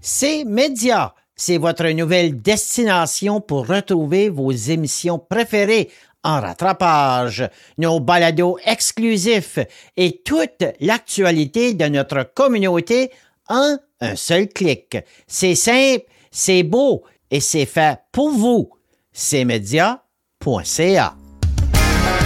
C'est Média. C'est votre nouvelle destination pour retrouver vos émissions préférées en rattrapage, nos balados exclusifs et toute l'actualité de notre communauté en un seul clic. C'est simple, c'est beau et c'est fait pour vous. C'est média.ca.